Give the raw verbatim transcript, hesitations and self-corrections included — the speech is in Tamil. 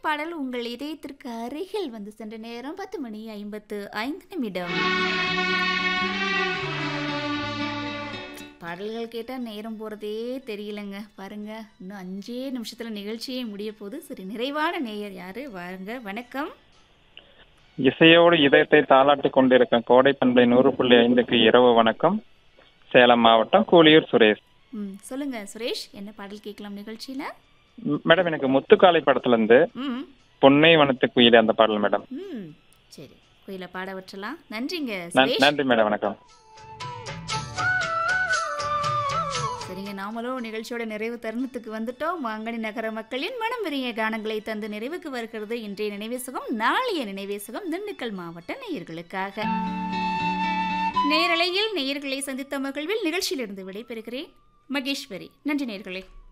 பாடல் உங்கள் இதயத்திற்கு அருகில் வந்து சென்ற நேரம் பத்து மணி ஐம்பத்து ஐந்து நிமிடம். பாடல்கள் கேட்டால் நேரம் போகிறதே தெரியலங்க. பாருங்க, இன்னும் அஞ்சே நிமிஷத்தில் நிகழ்ச்சியே முடிய போகுது. சரி, நிறைவான நேயர் யாரு? வாருங்க. வணக்கம். இசையோடு இதயத்தை தாளாட்டி கொண்டிருக்கும் கோடை பண்பை நூறு புள்ளி ஐந்துக்கு இரவு வணக்கம். சேலம் மாவட்டம் கூலியூர் சுரேஷ். ம் சொல்லுங்க சுரேஷ், என்ன பாடல் கேட்கலாம் நிகழ்ச்சியில்? ம், மேடம் எனக்கு முத்துக்காலை படத்துல இருந்து ம் பொன்னை வனத்து குயிலே அந்த பாடல் மேடம். ம் சரி, கோயிலை பாட வற்றலாம். நன்றிங்க நன்- சுரேஷ். நன்றி மேடம், வணக்கம். சரிங்க, நாமளும் நிகழ்ச்சியோட நிறைவு தருணத்துக்கு வந்துட்டோம். மாங்கனி நகர மக்களின் மனம் விரிய கானங்களை தந்து நிறைவுக்கு வருகிறது இன்றைய நினைவேசகம். நாளைய நினைவேசகம் திண்டுக்கல் மாவட்ட நேயர்களுக்காக. நேரலையில் நேயர்களை சந்தித்த மகிழ்வில் நிகழ்ச்சியிலிருந்து விடைபெறுகிறேன் மகேஸ்வரி. நன்றி நேயர்களே.